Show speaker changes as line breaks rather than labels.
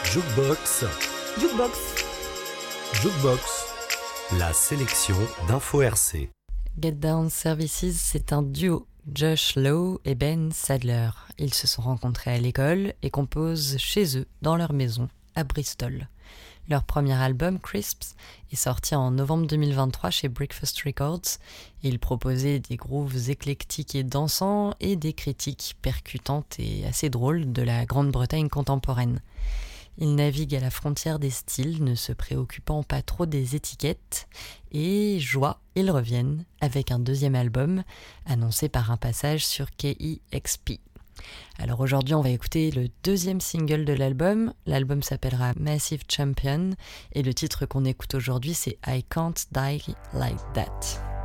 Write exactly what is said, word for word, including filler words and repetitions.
Jukebox,
Jukebox.
Jukebox, la sélection d'Info R C.
Get Down Services, c'est un duo, Josh Lowe et Ben Sadler. Ils se sont rencontrés à l'école et composent chez eux, dans leur maison, à Bristol. Leur premier album, Crisps, est sorti en novembre deux mille vingt-trois chez Breakfast Records et ils proposaient des grooves éclectiques et dansants et des critiques percutantes et assez drôles de la Grande-Bretagne contemporaine. Ils naviguent à la frontière des styles, ne se préoccupant pas trop des étiquettes, et joie, ils reviennent avec un deuxième album annoncé par un passage sur K E X P. Alors aujourd'hui, on va écouter le deuxième single de l'album. L'album s'appellera Massive Champion et le titre qu'on écoute aujourd'hui, c'est I Can't Die Like That.